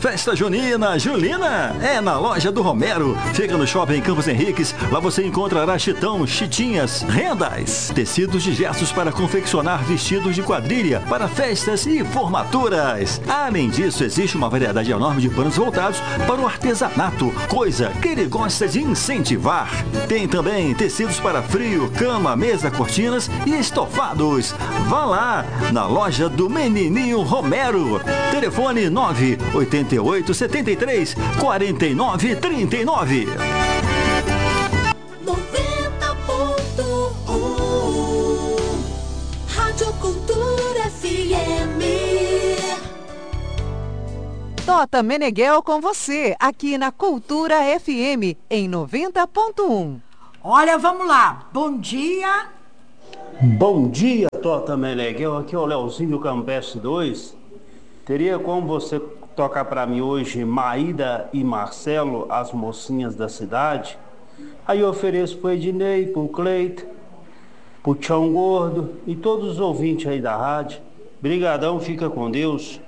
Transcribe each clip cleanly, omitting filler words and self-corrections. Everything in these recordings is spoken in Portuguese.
Festa junina, Julina, é na loja do Romero. Fica no Shopping Campos Henriques. Lá você encontrará chitão, chitinhas, rendas, tecidos de gestos para confeccionar vestidos de quadrilha para festas e formaturas. Além disso, existe uma variedade enorme de panos voltados para o artesanato, coisa que ele gosta de incentivar. Tem também tecidos para frio, cama, mesa, cortinas e estofados. Vá lá na loja do Menininho Romero. Telefone 988 73 49 39. 90.1 Rádio Cultura FM. Tota Meneghel com você, aqui na Cultura FM, em 90.1. Olha, vamos lá. Bom dia. Bom dia, Tota Meneghel. Aqui é o Leozinho Campestre 2. Teria como você tocar para mim hoje Maída e Marcelo, as mocinhas da cidade? Aí eu ofereço pro Ednei, pro Cleito, pro Tião Gordo e todos os ouvintes aí da rádio. Brigadão, fica com Deus.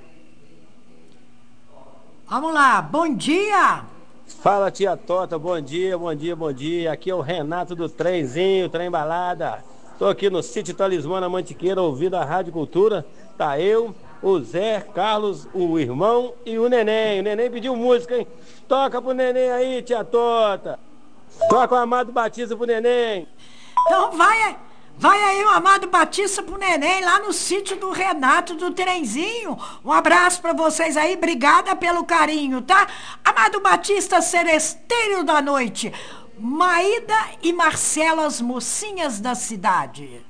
Vamos lá. Bom dia. Fala, tia Tota, bom dia, bom dia, bom dia. Aqui é o Renato do Trenzinho, Trem Balada. Tô aqui no sítio Talismã, na Mantiqueira, ouvindo a Rádio Cultura. Tá eu, o Zé, Carlos, o irmão e o Neném. O Neném pediu música, hein? Toca pro Neném aí, tia Tota. Toca o Amado Batista pro Neném. Então vai aí o Amado Batista pro Neném, lá no sítio do Renato do Trenzinho. Um abraço pra vocês aí, obrigada pelo carinho, tá? Amado Batista, Seresteiro da Noite. Maída e Marcelo, as mocinhas da cidade.